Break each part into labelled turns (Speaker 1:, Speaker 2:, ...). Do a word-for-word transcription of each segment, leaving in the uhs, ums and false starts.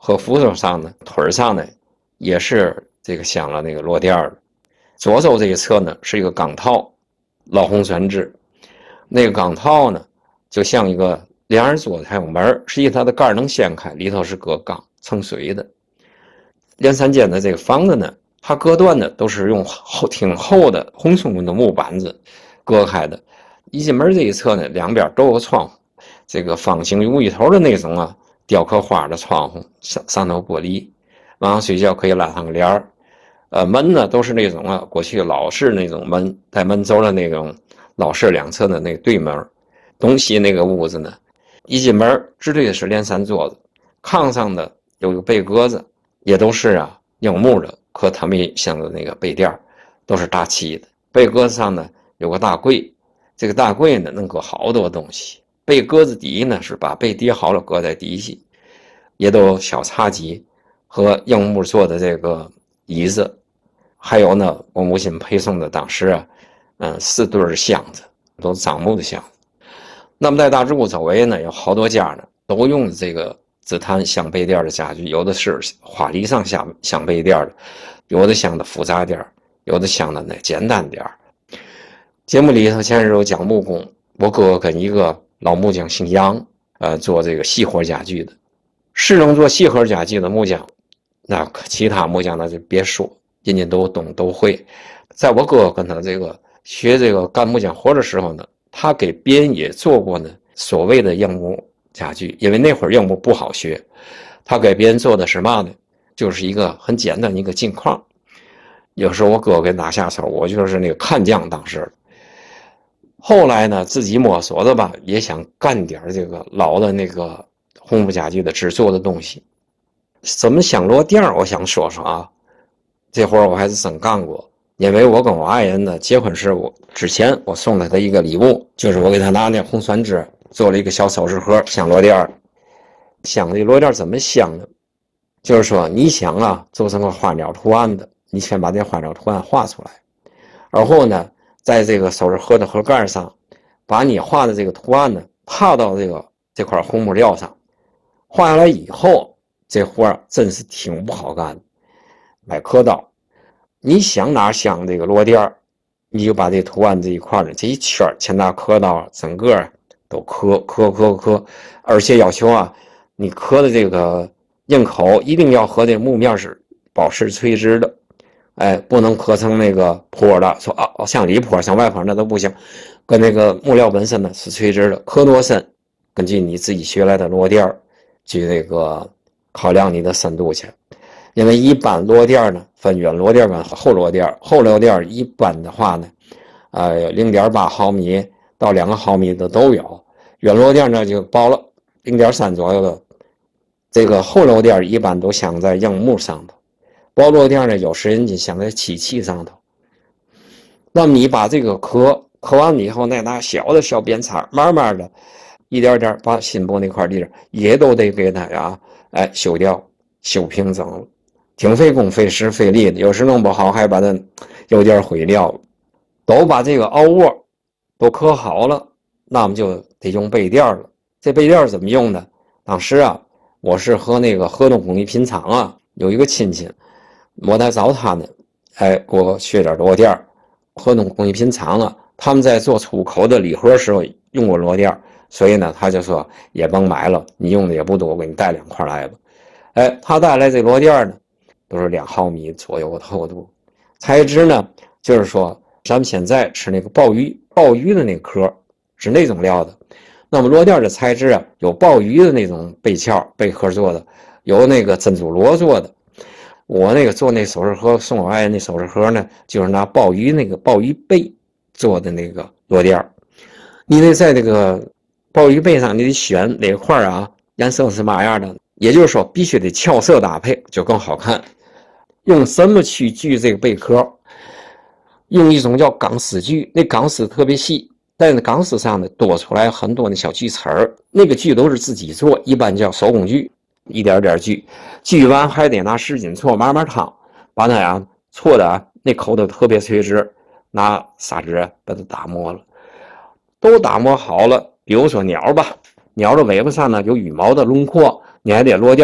Speaker 1: 和扶手上呢，腿上呢也是这个镶了那个螺垫的。左手这一侧呢是一个钢套，老红船制。那个钢套呢就像一个连耳座，还有门，实际它的盖能掀开，里头是搁钢盛水的。连三间的这个房子呢，它隔断的都是用厚挺厚的红松松的木板子隔开的。一进门这一侧呢，两边都有窗户，这个方形无厘头的那种啊，雕刻花的窗户，上上头玻璃，晚上睡觉可以拉上个帘儿。呃，门呢都是那种啊，过去老式那种门，带门轴的那种老式两侧的那个对门。东西那个屋子呢，一进门直对的是连山桌子，炕上的有一个被格子，也都是啊硬木的，和他们镶的那个被垫都是大漆的。被格子上呢有个大柜，这个大柜呢能搁好多东西。被格子底呢是把被叠好了搁在底下，也都有小茶几和硬木做的这个椅子，还有呢我母亲配送的当时啊，嗯，四对的箱子，都是樟木的箱子。那么在大直屋周围呢，有好多家呢都用这个紫檀镶被垫的家具，有的是花梨上镶镶被垫的，有的镶的复杂点，有的镶的那简单点。节目里头前日有讲木工，我哥跟一个老木匠姓杨，呃，做这个细活家具的。是能做细活家具的木匠，那其他木匠那就别说，人家都懂都会。在我哥跟他这个学这个干木匠活的时候呢，他给别人也做过呢所谓的硬木家具，因为那会儿硬木不好学，他给别人做的是嘛呢？就是一个很简单的一个镜框。有时候我哥给拿下手，我就是那个看将当时。后来呢，自己摸索的吧，也想干点这个老的那个红木家具的制作的东西。怎么镶螺垫，我想说说啊，这活我还是真干过。因为我跟我爱人呢结婚时，我之前我送了他一个礼物，就是我给他拿那红酸枝做了一个小首饰盒，镶螺垫。镶这螺垫怎么镶呢？就是说你想啊，做成个花鸟图案的，你先把这花鸟图案画出来，然后呢，在这个首饰盒的盒盖上，把你画的这个图案呢套到这个这块红木料上。画下来以后，这活真是挺不好干的，买刻刀。你想哪镶这个螺垫，你就把这图案这一块呢，这一圈先拿刻刀整个都刻刻刻刻，而且要求啊，你刻的这个硬口一定要和这木面是保持垂直的，哎，不能刻成那个坡的，说啊向里坡向外坡那都不行，跟那个木料本身呢是垂直的，刻多深，根据你自己学来的螺垫去那个考量你的深度去。因为一般螺垫呢分圆螺垫跟厚螺垫，厚螺垫一般的话呢，呃 零点八 毫米到两个毫米的都有，圆螺垫呢就薄了 零点三 左右的。这个厚螺垫一般都镶在硬木上头，薄螺垫呢有时人家镶在漆器上头。那么你把这个刻刻完了以后，再拿小的小扁叉，慢慢的一点点把心部那块地也都得给它呀，哎修掉修平整了，挺费工费时费力的，有时弄不好还把它有点毁掉了。都把这个凹窝都刻好了，那么就得用被垫了。这被垫怎么用呢？当时啊，我是和那个河东工艺品厂啊有一个亲戚，我在找他呢，哎，给我学点螺垫。河东工艺品厂啊，他们在做出口的礼盒时候用过螺垫，所以呢，他就说也甭买了，你用的也不多，我给你带两块来吧。哎，他带来这螺垫呢，都是两毫米左右的厚度，材质呢，就是说咱们现在吃那个鲍鱼，鲍鱼的那个壳是那种料的。那么螺垫的材质啊，有鲍鱼的那种贝壳贝壳做的，有那个珍珠螺做的。我那个做那首饰盒送我爱人那首饰盒呢，就是拿鲍鱼那个鲍鱼贝做的那个螺垫。你得在这个鲍鱼贝上，你得选哪块啊，颜色是嘛样的，也就是说必须得俏色搭配就更好看。用什么去锯这个贝壳？用一种叫钢丝锯，那钢丝特别细，在那钢丝上呢多出来很多的小锯齿儿，那个锯都是自己做，一般叫手工锯，一点点锯，锯完还得拿湿巾搓，慢慢烫，把它呀搓的啊那口都特别垂直，拿砂纸把它打磨了，都打磨好了。比如说鸟吧，鸟的尾巴上呢有羽毛的轮廓，你还得螺垫上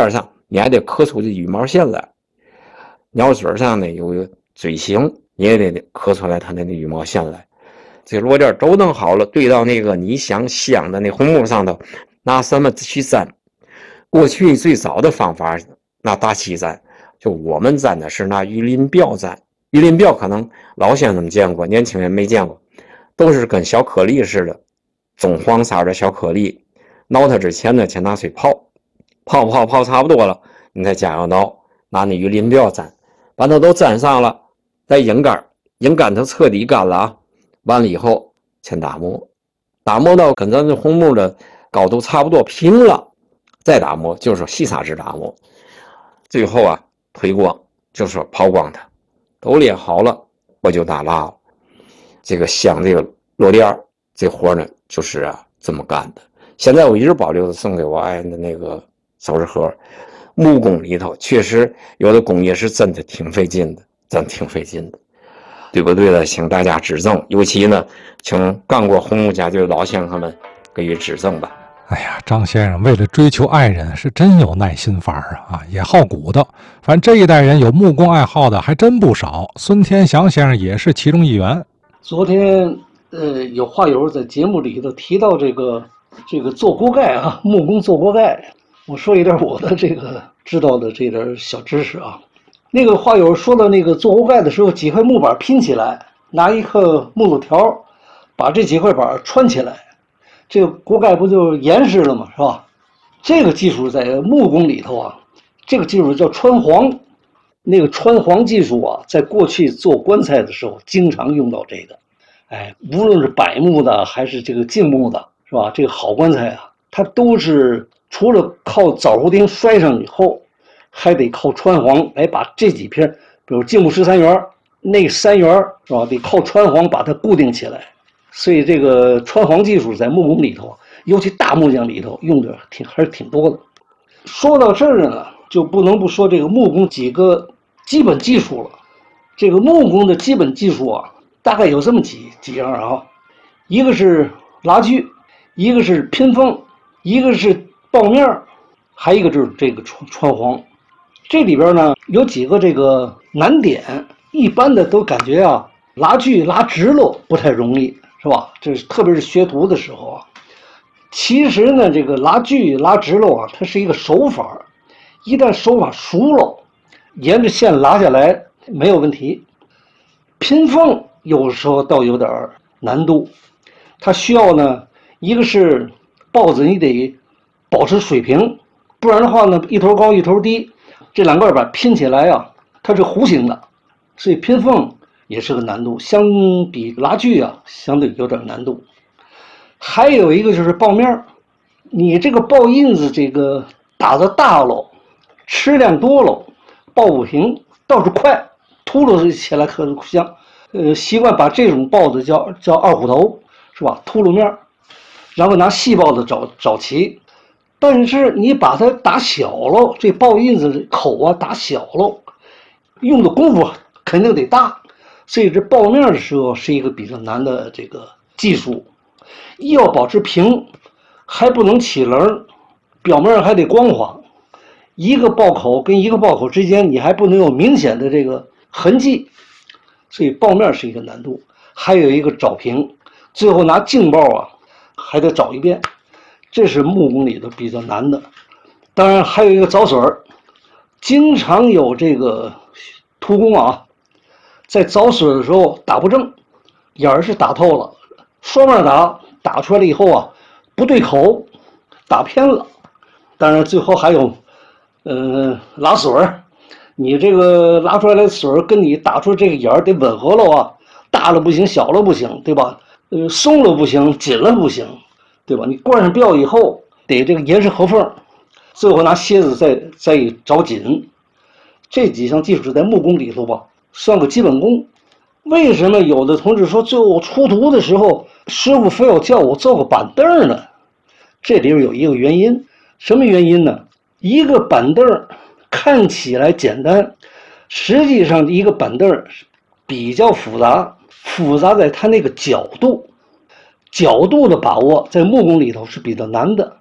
Speaker 1: 你还得刻出这羽毛线来。鸟嘴上呢有个嘴型，你也得刻出来它那羽毛线来。这螺钿都弄好了，对到那个你想镶的那红木上头，拿什么去粘？过去最早的方法拿大漆粘，就我们粘的是拿鱼鳞鳔粘。鱼鳞鳔可能老先生们见过，年轻人没见过，都是跟小颗粒似的，棕黄色的小颗粒。挠它之前呢，先拿水泡，泡泡泡差不多了，你再加油挠，拿那鱼鳞鳔粘，把它都粘上了，再引杆，引杆它彻底干了啊。完了以后，先打磨，打磨到跟咱这红木的高度差不多平了，再打磨，就是细砂质打磨。最后啊，推光，就是抛光它，都练好了，我就打蜡了。这个镶这个螺钿这活呢，就是啊这么干的。现在我一直保留着送给我爱人的那个首饰盒，木工里头确实有的工艺是真的挺费劲的，真挺费劲的。对不对的，请大家指正，尤其呢，请干过红木家具的老先生们给予指正吧。
Speaker 2: 哎呀，张先生为了追求爱人是真有耐心法啊，啊，也好古的。反正这一代人有木工爱好的还真不少，孙天祥先生也是其中一员。
Speaker 3: 昨天，呃，有话友在节目里头提到这个这个做锅盖啊，木工做锅盖，我说一点我的这个知道的这点小知识啊。那个话友说到那个做锅盖的时候，几块木板拼起来，拿一颗木头条把这几块板穿起来，这个锅盖不就严实了吗？是吧？这个技术在木工里头啊，这个技术叫穿黄。那个穿黄技术啊，在过去做棺材的时候经常用到这个。哎，无论是柏木的还是这个净木的，是吧？这个好棺材啊，它都是除了靠枣胡钉摔上以后，还得靠穿黄来把这几片，比如净木十三元，那三元是吧？得靠穿黄把它固定起来。所以这个穿黄技术在木工里头，尤其大木匠里头用的挺还是挺多的。说到这儿呢，就不能不说这个木工几个基本技术了。这个木工的基本技术啊，大概有这么几几样啊，一个是拉锯，一个是拼缝，一个是刨面，还一个就是这个穿穿黄。这里边呢有几个这个难点，一般的都感觉啊，拉锯拉直了不太容易，是吧？这是特别是学徒的时候啊。其实呢，这个拉锯拉直了啊，它是一个手法，一旦手法熟了，沿着线拉下来没有问题。拼缝有时候倒有点难度，它需要呢，一个是刨子你得保持水平，不然的话呢，一头高一头低，这两块板拼起来啊，它是弧形的，所以拼缝也是个难度，相比拉锯啊，相对有点难度。还有一个就是刨面，你这个刨印子这个打的大了，吃量多了，刨不平，倒是快，秃噜起来可香。呃，习惯把这种刨子叫叫二虎头，是吧？秃噜面，然后拿细刨子找找齐。但是你把它打小了，这刨印子口啊打小了，用的功夫肯定得大，所以这刨面的时候是一个比较难的这个技术。一要保持平，还不能起棱，表面还得光滑。一个刨口跟一个刨口之间，你还不能有明显的这个痕迹，所以刨面是一个难度。还有一个找平，最后拿净刨啊，还得找一遍，这是木工里头比较难的。当然还有一个凿水儿，经常有这个徒工啊，在凿水的时候打不正，眼儿是打透了，双面打打出来了以后啊，不对口，打偏了。当然最后还有呃拉水儿，你这个拉出来的水儿跟你打出这个眼儿得吻合了啊，大了不行，小了不行，对吧？呃，松了不行，紧了不行，对吧？你灌上标以后得这个严实合缝，最后拿楔子再再找紧。这几项技术在木工里头吧，算个基本功。为什么有的同志说最后出徒的时候，师傅非要叫我做个板凳呢？这里边有一个原因，什么原因呢？一个板凳看起来简单，实际上一个板凳比较复杂，复杂在它那个角度，角度的把握在木工里头是比较难的。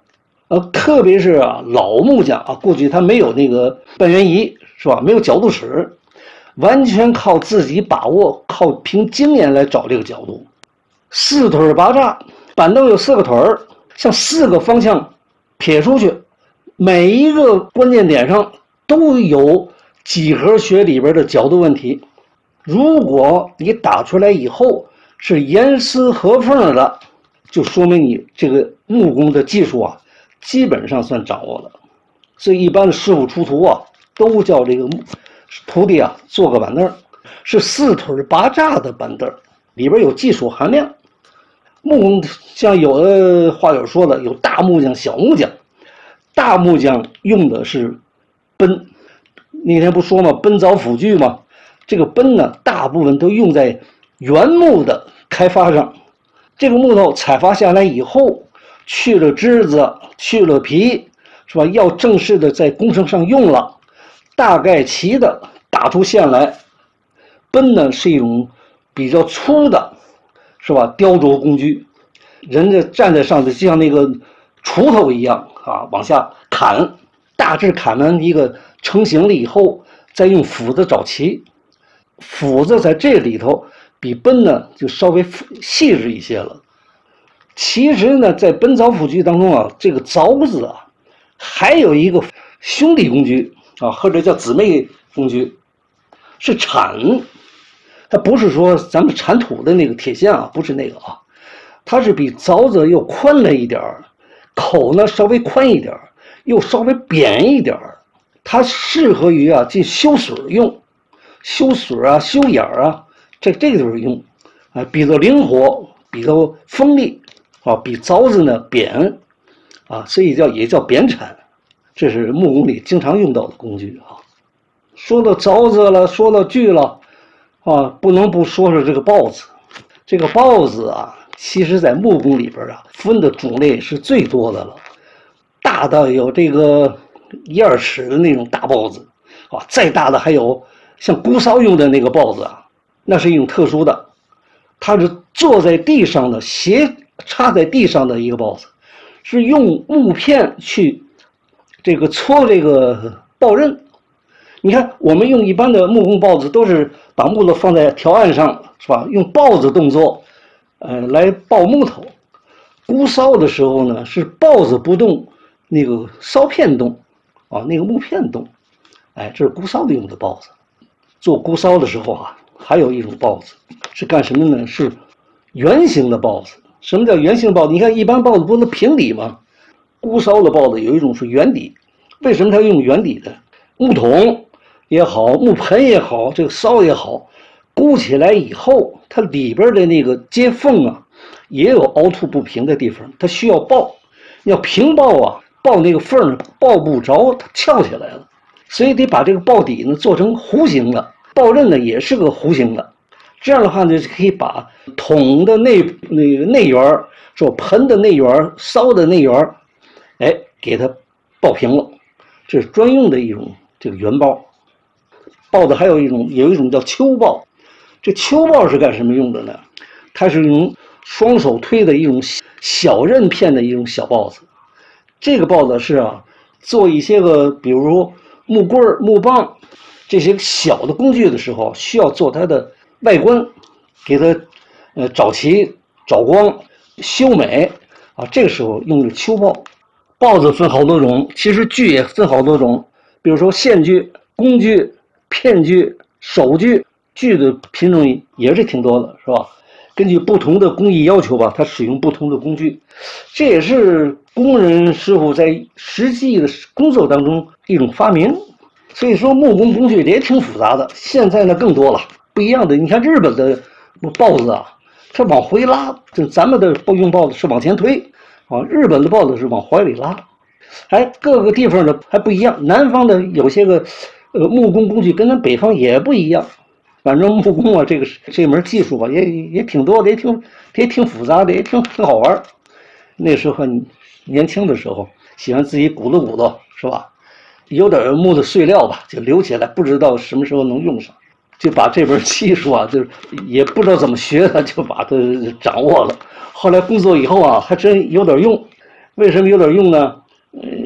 Speaker 3: 呃，特别是啊老木匠啊，过去他没有那个半圆仪是吧？没有角度尺，完全靠自己把握，靠凭经验来找这个角度。四腿八扎，板凳有四个腿儿，向四个方向撇出去，每一个关键点上都有几何学里边的角度问题。如果你打出来以后是严丝合缝的，就说明你这个木工的技术啊，基本上算掌握了。所以一般的师傅出徒啊，都叫这个徒弟啊做个板凳，是四腿八扎的板凳，里边有技术含量。木工像有的话友说的，有大木匠、小木匠。大木匠用的是奔，那天不说吗？奔凿斧锯吗？这个奔呢，大部分都用在原木的开发上。这个木头采伐下来以后，去了枝子，去了皮，是吧？要正式的在工程上用了，大概齐的打出线来。奔呢是一种比较粗的，是吧？雕琢工具，人家站在上头就像那个锄头一样啊，往下砍，大致砍完一个成型了以后，再用斧子找齐。斧子在这里头比奔呢就稍微细致一些了。其实呢，在奔凿斧锯当中啊，这个凿子啊，还有一个兄弟工具啊，或者叫姊妹工具，是铲。它不是说咱们铲土的那个铁锨啊，不是那个啊，它是比凿子又宽了一点儿，口呢稍微宽一点儿，又稍微扁一点儿。它适合于啊进修水用，修水啊、修眼啊，这这个就是用，啊，比较灵活，比较锋利，啊，比凿子呢扁，啊，所以叫也叫扁铲，这是木工里经常用到的工具啊。说到凿子了，说到锯了，啊，不能不说说这个刨子。这个刨子啊，其实在木工里边啊，分的种类是最多的了，大的有这个一二尺的那种大刨子，啊，再大的还有像锅烧用的那个刨子啊，那是一种特殊的，它是坐在地上的，斜插在地上的一个刨子，是用木片去这个搓这个刨刃。你看我们用一般的木工刨子都是把木头放在条案上，是吧？用刨子动作呃来刨木头。锅烧的时候呢，是刨子不动，那个烧片动啊，那个木片动。哎，这是锅烧的用的刨子。做锅烧的时候啊，还有一种刨子是干什么呢？是圆形的刨子。什么叫圆形刨子？你看一般刨子不是平底吗？锅烧的刨子有一种是圆底。为什么它用圆底的？木桶也好，木盆也好，这个烧也好，箍起来以后，它里边的那个接缝啊，也有凹凸不平的地方，它需要刨。要平刨啊，刨那个缝刨不着，它翘起来了，所以得把这个刨底呢做成弧形的，刨刃呢也是个弧形的。这样的话呢，就可以把桶的内那个内缘，说盆的内缘、烧的内缘，哎，给它刨平了。这是专用的一种这个圆刨。刨子还有一种，有一种叫秋刨。这秋刨是干什么用的呢？它是用双手推的一种小刃片的一种小刨子。这个刨子是啊，做一些个，比如说木棍、木棒这些小的工具的时候，需要做它的外观，给它呃找齐、找光、修美啊。这个时候用的秋刨。刨子分好多种，其实锯也分好多种，比如说线锯、工锯、片锯、手锯，锯的品种也是挺多的，是吧？根据不同的工艺要求吧，它使用不同的工具，这也是工人师傅在实际的工作当中一种发明。所以说木工工具也挺复杂的，现在呢更多了，不一样的。你看日本的刨子啊，它往回拉，就咱们的用刨子是往前推啊，日本的刨子是往怀里拉。哎，各个地方的还不一样，南方的有些个呃木工工具跟咱北方也不一样。反正木工啊，这个这门技术吧，也也挺多的，也挺也挺复杂的，也挺挺好玩。那时候年轻的时候，喜欢自己鼓捣鼓捣，是吧？有点木的碎料吧，就留起来，不知道什么时候能用上，就把这门技术啊，就也不知道怎么学的，就把它掌握了。后来工作以后啊，还真有点用。为什么有点用呢？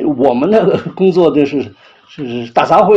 Speaker 3: 我们那个工作的是是大杂烩。